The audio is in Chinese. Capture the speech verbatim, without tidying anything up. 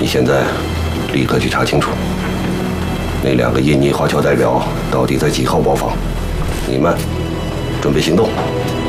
现在立刻去查清楚，那两个印尼华侨代表到底在几号包房？你们准备行动。